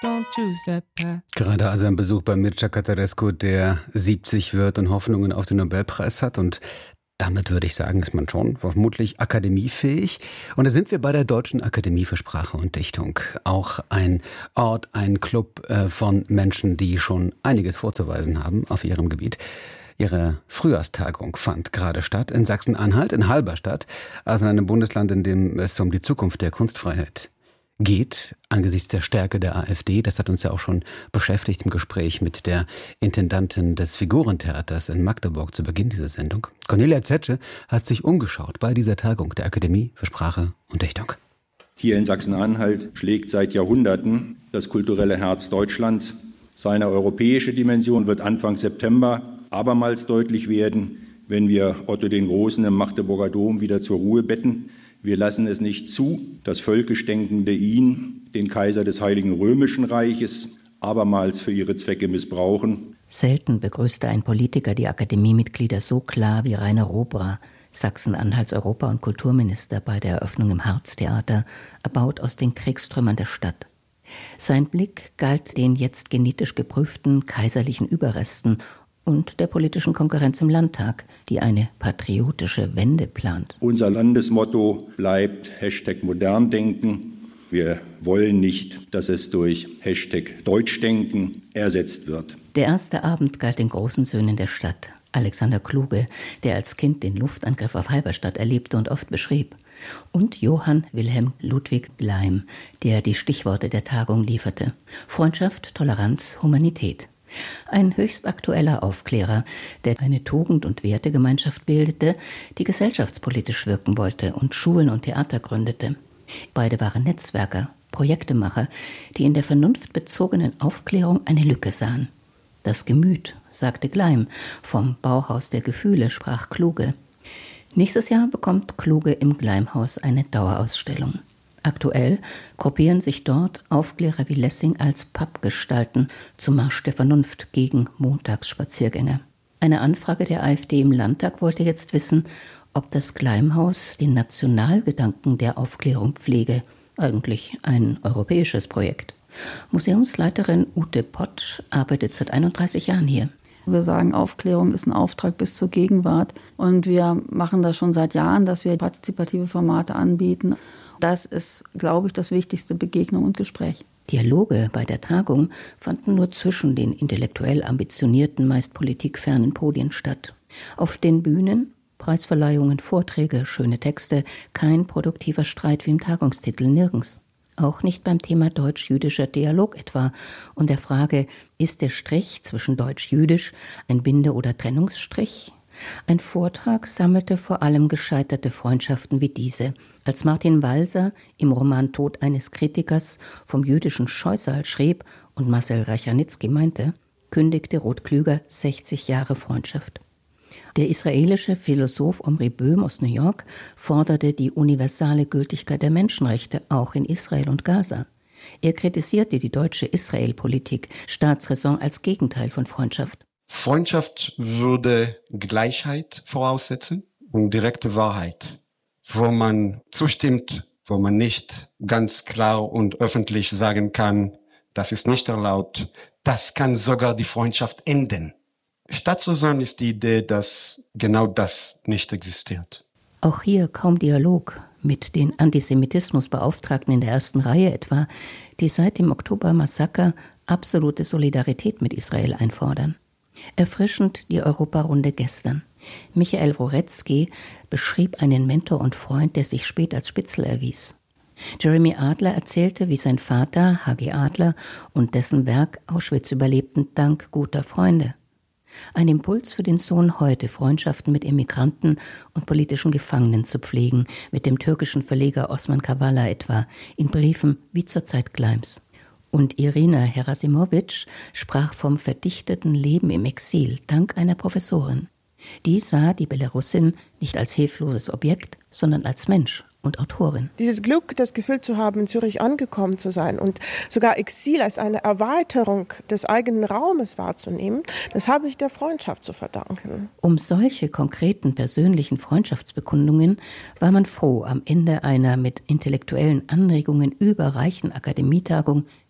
Don't choose that path. Gerade also ein Besuch bei Mircea Cătărescu, der 70 wird und Hoffnungen auf den Nobelpreis hat. Und damit würde ich sagen, ist man schon vermutlich akademiefähig. Und da sind wir bei der Deutschen Akademie für Sprache und Dichtung. Auch ein Ort, ein Club von Menschen, die schon einiges vorzuweisen haben auf ihrem Gebiet. Ihre Frühjahrstagung fand gerade statt in Sachsen-Anhalt, in Halberstadt, also in einem Bundesland, in dem es um die Zukunft der Kunstfreiheit geht, angesichts der Stärke der AfD. Das hat uns ja auch schon beschäftigt im Gespräch mit der Intendantin des Figurentheaters in Magdeburg zu Beginn dieser Sendung. Cornelia Zetsche hat sich umgeschaut bei dieser Tagung der Akademie für Sprache und Dichtung. Hier in Sachsen-Anhalt schlägt seit Jahrhunderten das kulturelle Herz Deutschlands. Seine europäische Dimension wird Anfang September abermals deutlich werden, wenn wir Otto den Großen im Magdeburger Dom wieder zur Ruhe betten. Wir lassen es nicht zu, dass völkisch Denkende ihn, den Kaiser des Heiligen Römischen Reiches, abermals für ihre Zwecke missbrauchen. Selten begrüßte ein Politiker die Akademiemitglieder so klar wie Rainer Robra, Sachsen-Anhalts Europa- und Kulturminister bei der Eröffnung im Harztheater, erbaut aus den Kriegstrümmern der Stadt. Sein Blick galt den jetzt genetisch geprüften kaiserlichen Überresten und der politischen Konkurrenz im Landtag, die eine patriotische Wende plant. Unser Landesmotto bleibt #Moderndenken. Wir wollen nicht, dass es durch #Deutschdenken ersetzt wird. Der erste Abend galt den großen Söhnen der Stadt. Alexander Kluge, der als Kind den Luftangriff auf Halberstadt erlebte und oft beschrieb. Und Johann Wilhelm Ludwig Gleim, der die Stichworte der Tagung lieferte. Freundschaft, Toleranz, Humanität. Ein höchst aktueller Aufklärer, der eine Tugend- und Wertegemeinschaft bildete, die gesellschaftspolitisch wirken wollte und Schulen und Theater gründete. Beide waren Netzwerker, Projektemacher, die in der vernunftbezogenen Aufklärung eine Lücke sahen. Das Gemüt, sagte Gleim, vom Bauhaus der Gefühle sprach Kluge. Nächstes Jahr bekommt Kluge im Gleimhaus eine Dauerausstellung. Aktuell gruppieren sich dort Aufklärer wie Lessing als Pappgestalten zum Marsch der Vernunft gegen Montagsspaziergänger. Eine Anfrage der AfD im Landtag wollte jetzt wissen, ob das Gleimhaus den Nationalgedanken der Aufklärung pflege. Eigentlich ein europäisches Projekt. Museumsleiterin Ute Pott arbeitet seit 31 Jahren hier. Wir sagen, Aufklärung ist ein Auftrag bis zur Gegenwart. Und wir machen das schon seit Jahren, dass wir partizipative Formate anbieten. Das ist, glaube ich, das wichtigste, Begegnung und Gespräch. Dialoge bei der Tagung fanden nur zwischen den intellektuell ambitionierten, meist politikfernen Podien statt. Auf den Bühnen Preisverleihungen, Vorträge, schöne Texte, kein produktiver Streit wie im Tagungstitel, nirgends. Auch nicht beim Thema deutsch-jüdischer Dialog etwa und der Frage, ist der Strich zwischen deutsch-jüdisch ein Binde- oder Trennungsstrich? Ein Vortrag sammelte vor allem gescheiterte Freundschaften wie diese. Als Martin Walser im Roman Tod eines Kritikers vom jüdischen Scheusal schrieb und Marcel Reicharnitzky meinte, kündigte Ruth Klüger 60 Jahre Freundschaft. Der israelische Philosoph Omri Böhm aus New York forderte die universale Gültigkeit der Menschenrechte auch in Israel und Gaza. Er kritisierte die deutsche Israel-Politik, Staatsräson als Gegenteil von Freundschaft. Freundschaft würde Gleichheit voraussetzen und direkte Wahrheit, wo man zustimmt, wo man nicht ganz klar und öffentlich sagen kann, das ist nicht erlaubt, das kann sogar die Freundschaft enden. Staatsräson ist die Idee, dass genau das nicht existiert. Auch hier kaum Dialog mit den Antisemitismusbeauftragten in der ersten Reihe etwa, die seit dem Oktober-Massaker absolute Solidarität mit Israel einfordern. Erfrischend die Europarunde gestern. Michael Roretzky beschrieb einen Mentor und Freund, der sich spät als Spitzel erwies. Jeremy Adler erzählte, wie sein Vater, H.G. Adler, und dessen Werk Auschwitz überlebten dank guter Freunde. Ein Impuls für den Sohn heute, Freundschaften mit Immigranten und politischen Gefangenen zu pflegen, mit dem türkischen Verleger Osman Kavala etwa, in Briefen wie zur Zeit Gleims. Und Irina Herasimowitsch sprach vom verdichteten Leben im Exil, dank einer Professorin. Die sah die Belarusin nicht als hilfloses Objekt, sondern als Mensch und Autorin. Dieses Glück, das Gefühl zu haben, in Zürich angekommen zu sein und sogar Exil als eine Erweiterung des eigenen Raumes wahrzunehmen, das habe ich der Freundschaft zu verdanken. Um solche konkreten persönlichen Freundschaftsbekundungen war man froh, am Ende einer mit intellektuellen Anregungen überreichen Akademietagung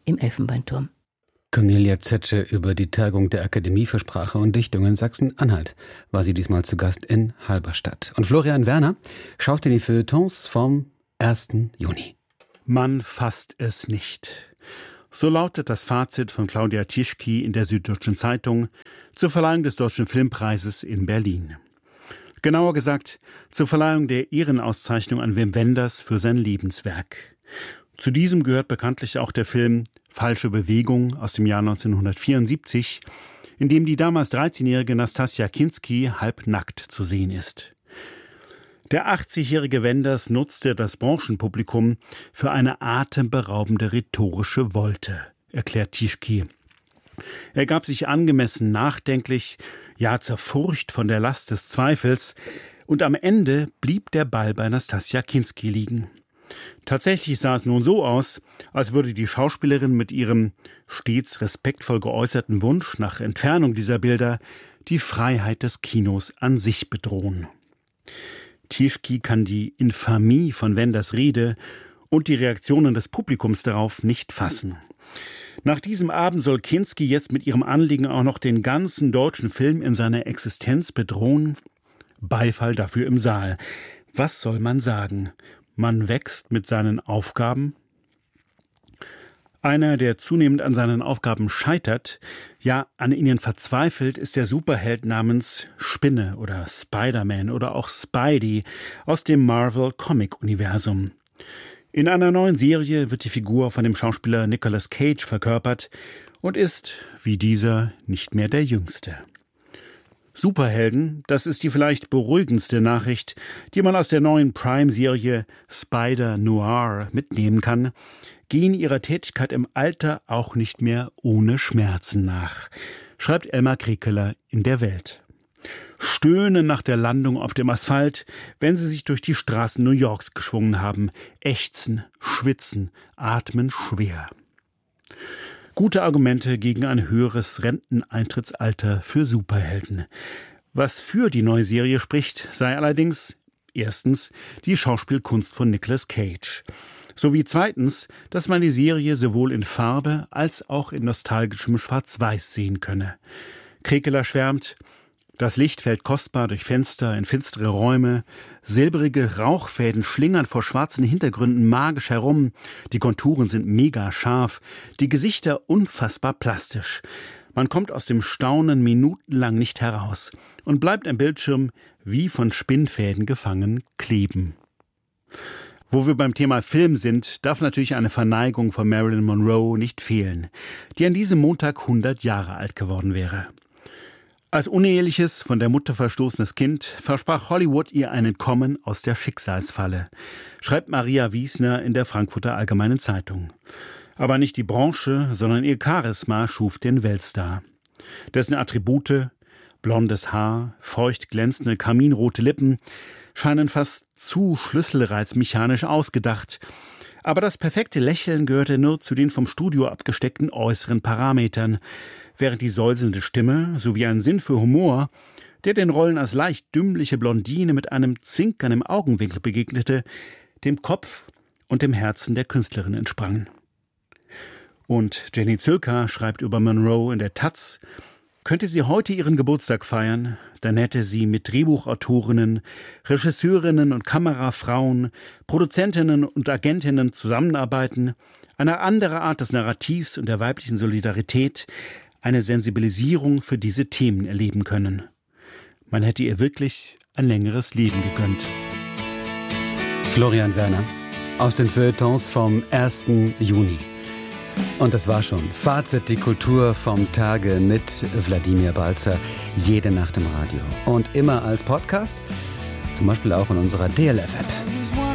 im Elfenbeinturm. Cornelia Zetsche über die Tagung der Akademie für Sprache und Dichtung in Sachsen-Anhalt war sie diesmal zu Gast in Halberstadt. Und Florian Werner schaut in die Feuilletons vom 1. Juni. Man fasst es nicht. So lautet das Fazit von Claudia Tischki in der Süddeutschen Zeitung zur Verleihung des Deutschen Filmpreises in Berlin. Genauer gesagt, zur Verleihung der Ehrenauszeichnung an Wim Wenders für sein Lebenswerk. Zu diesem gehört bekanntlich auch der Film Falsche Bewegung aus dem Jahr 1974, in dem die damals 13-jährige Nastassja Kinski halbnackt zu sehen ist. Der 80-jährige Wenders nutzte das Branchenpublikum für eine atemberaubende rhetorische Wolte, erklärt Tischki. Er gab sich angemessen nachdenklich, ja zerfurcht von der Last des Zweifels, und am Ende blieb der Ball bei Nastassja Kinski liegen. Tatsächlich sah es nun so aus, als würde die Schauspielerin mit ihrem stets respektvoll geäußerten Wunsch nach Entfernung dieser Bilder die Freiheit des Kinos an sich bedrohen. Tischki kann die Infamie von Wenders Rede und die Reaktionen des Publikums darauf nicht fassen. Nach diesem Abend soll Kinski jetzt mit ihrem Anliegen auch noch den ganzen deutschen Film in seiner Existenz bedrohen? Beifall dafür im Saal. Was soll man sagen? Man wächst mit seinen Aufgaben? Einer, der zunehmend an seinen Aufgaben scheitert, ja an ihnen verzweifelt, ist der Superheld namens Spinne oder Spider-Man oder auch Spidey aus dem Marvel-Comic-Universum. In einer neuen Serie wird die Figur von dem Schauspieler Nicolas Cage verkörpert und ist, wie dieser, nicht mehr der Jüngste. Superhelden, das ist die vielleicht beruhigendste Nachricht, die man aus der neuen Prime-Serie Spider-Noir mitnehmen kann, gehen ihrer Tätigkeit im Alter auch nicht mehr ohne Schmerzen nach, schreibt Elmar Krekeler in der Welt. Stöhnen nach der Landung auf dem Asphalt, wenn sie sich durch die Straßen New Yorks geschwungen haben, ächzen, schwitzen, atmen schwer. Gute Argumente gegen ein höheres Renteneintrittsalter für Superhelden. Was für die neue Serie spricht, sei allerdings erstens die Schauspielkunst von Nicolas Cage. Sowie zweitens, dass man die Serie sowohl in Farbe als auch in nostalgischem Schwarz-Weiß sehen könne. Krekeler schwärmt: Das Licht fällt kostbar durch Fenster in finstere Räume, silbrige Rauchfäden schlingern vor schwarzen Hintergründen magisch herum, die Konturen sind mega scharf, die Gesichter unfassbar plastisch. Man kommt aus dem Staunen minutenlang nicht heraus und bleibt am Bildschirm wie von Spinnfäden gefangen kleben. Wo wir beim Thema Film sind, darf natürlich eine Verneigung von Marilyn Monroe nicht fehlen, die an diesem Montag 100 Jahre alt geworden wäre. Als uneheliches, von der Mutter verstoßenes Kind versprach Hollywood ihr ein Entkommen aus der Schicksalsfalle, schreibt Maria Wiesner in der Frankfurter Allgemeinen Zeitung. Aber nicht die Branche, sondern ihr Charisma schuf den Weltstar. Dessen Attribute, blondes Haar, feucht glänzende kaminrote Lippen, scheinen fast zu schlüsselreizmechanisch ausgedacht. Aber das perfekte Lächeln gehörte nur zu den vom Studio abgesteckten äußeren Parametern, während die säuselnde Stimme sowie ein Sinn für Humor, der den Rollen als leicht dümmliche Blondine mit einem Zwinkern im Augenwinkel begegnete, dem Kopf und dem Herzen der Künstlerin entsprangen. Und Jenny Zilka schreibt über Monroe in der Taz: Könnte sie heute ihren Geburtstag feiern, dann hätte sie mit Drehbuchautorinnen, Regisseurinnen und Kamerafrauen, Produzentinnen und Agentinnen zusammenarbeiten, eine andere Art des Narrativs und der weiblichen Solidarität, eine Sensibilisierung für diese Themen erleben können. Man hätte ihr wirklich ein längeres Leben gegönnt. Florian Werner aus den Feuilletons vom 1. Juni. Und das war schon. Fazit: Die Kultur vom Tage mit Wladimir Balzer. Jede Nacht im Radio. Und immer als Podcast. Zum Beispiel auch in unserer DLF-App.